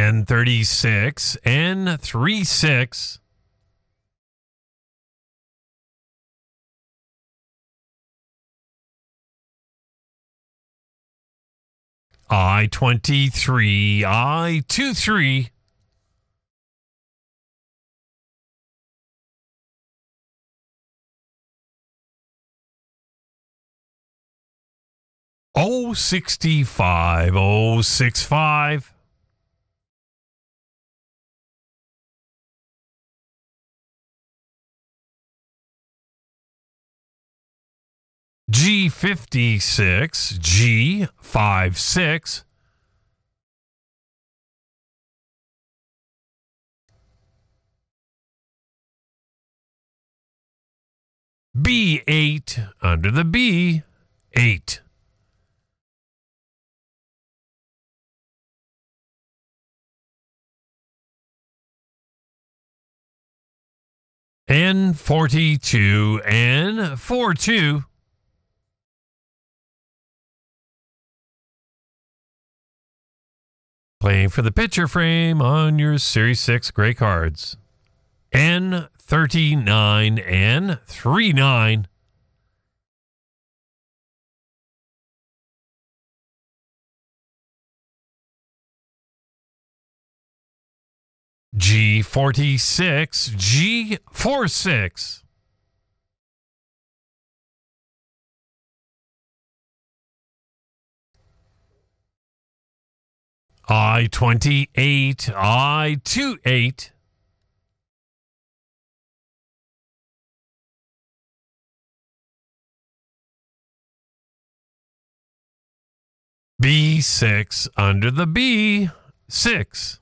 N36, N36. I-23, I-23. O65, O65. G56, G56. B8 under the B, 8. N42, N42. Playing for the picture frame on your Series 6 gray cards. N39, N39. G46, G46. I-28, I-28. B6 under the B, 6.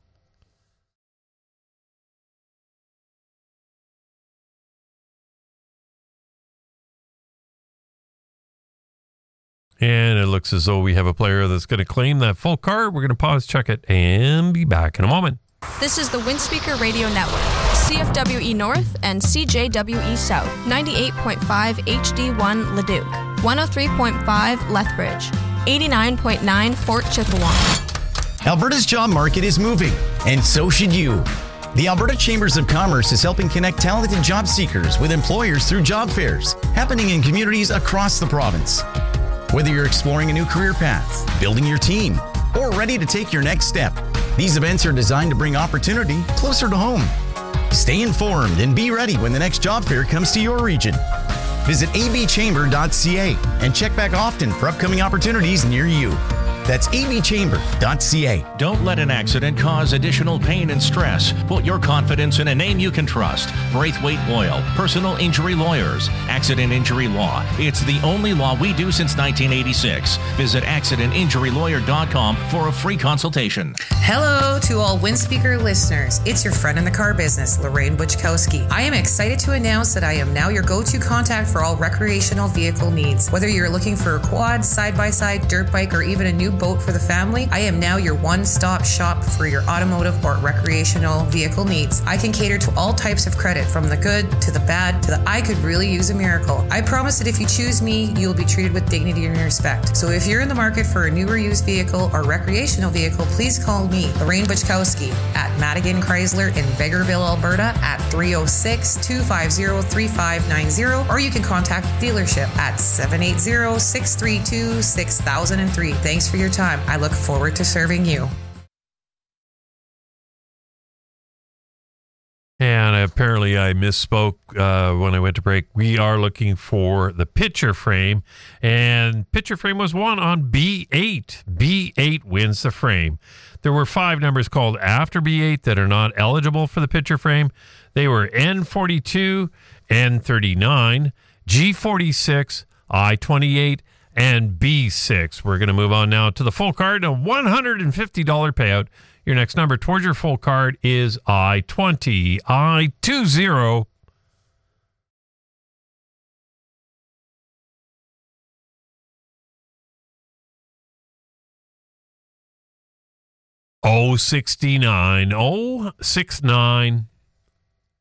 And it looks as though we have a player that's going to claim that full card. We're going to pause, check it, and be back in a moment. This is the Windspeaker Radio Network, CFWE North and CJWE South, 98.5 HD1 Leduc, 103.5 Lethbridge, 89.9 Fort Chippewa. Alberta's job market is moving, and so should you. The Alberta Chambers of Commerce is helping connect talented job seekers with employers through job fairs happening in communities across the province. Whether you're exploring a new career path, building your team, or ready to take your next step, these events are designed to bring opportunity closer to home. Stay informed and be ready when the next job fair comes to your region. Visit abchamber.ca and check back often for upcoming opportunities near you. That's abchamber.ca. Don't let an accident cause additional pain and stress. Put your confidence in a name you can trust. Braithwaite Boyle, Personal Injury Lawyers. Accident Injury Law. It's the only law we do since 1986. Visit accidentinjurylawyer.com for a free consultation. Hello to all Windspeaker listeners. It's your friend in the car business, Lorraine Butchkowski. I am excited to announce that I am now your go-to contact for all recreational vehicle needs. Whether you're looking for a quad, side-by-side, dirt bike, or even a new boat for the family, I am now your one-stop shop for your automotive or recreational vehicle needs. I can cater to all types of credit, from the good to the bad to the I could really use a miracle. I promise that if you choose me, you'll be treated with dignity and respect. So if you're in the market for a new or used vehicle or recreational vehicle, please call me, Lorraine Butchkowski, at Madigan Chrysler in Vegreville, Alberta at 306-250-3590, or you can contact the dealership at 780-632-6003. Thanks for your time. I look forward to serving you. And apparently I misspoke when I went to break. We are looking for the picture frame, and picture frame was won on B8. B8 wins the frame. There were 5 numbers called after B8 that are not eligible for the picture frame. They were N42, N39, G46, I-28, and B6. We're going to move on now to the full card, a $150 payout. Your next number towards your full card is I-20, I-20. O69, O69.